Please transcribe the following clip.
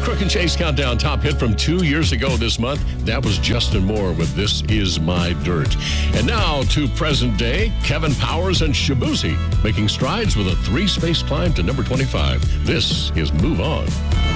Crook and Chase Countdown top hit from 2 years ago this month. That was Justin Moore with This Is My Dirt. And now to present day, Kevin Powers and Shabuzi making strides with a 3-space climb to number 25. This is Move On.